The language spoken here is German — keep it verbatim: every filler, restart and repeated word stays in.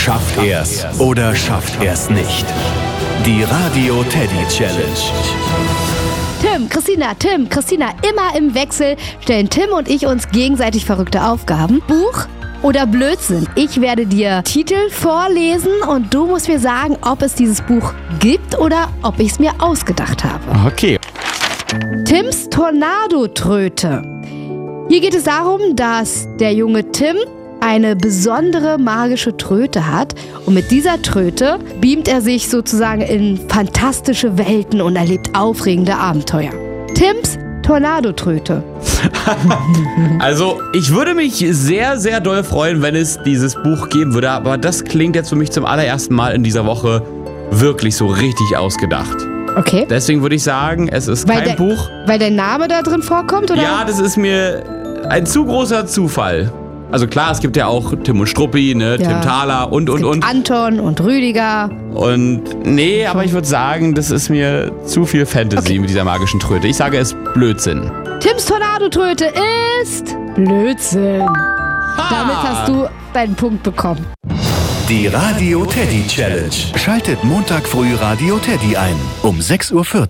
Schafft er's oder schafft er's nicht? Die Radio Teddy Challenge. Tim, Christina, Tim, Christina, immer im Wechsel stellen Tim und ich uns gegenseitig verrückte Aufgaben. Buch oder Blödsinn? Ich werde dir Titel vorlesen und du musst mir sagen, ob es dieses Buch gibt oder ob ich es mir ausgedacht habe. Okay. Tims Tornadotröte. Hier geht es darum, dass der junge Tim eine besondere magische Tröte hat und mit dieser Tröte beamt er sich sozusagen in fantastische Welten und erlebt aufregende Abenteuer. Tims Tornadotröte. Also, ich würde mich sehr, sehr doll freuen, wenn es dieses Buch geben würde, aber das klingt jetzt für mich zum allerersten Mal in dieser Woche wirklich so richtig ausgedacht. Okay. Deswegen würde ich sagen, es ist Weil kein der, Buch. Weil dein Name da drin vorkommt, oder? Ja, das ist mir ein zu großer Zufall. Also klar, es gibt ja auch Tim und Struppi, ne, Ja. Tim Thaler und, und, es gibt und. Anton und Rüdiger. Und nee, aber ich würde sagen, das ist mir zu viel Fantasy Okay. mit dieser magischen Tröte. Ich sage es Blödsinn. Tims Tornadotröte ist Blödsinn. Damit hast du deinen Punkt bekommen. Die Radio Teddy Challenge. Schaltet Montag früh Radio Teddy ein um sechs Uhr vierzig.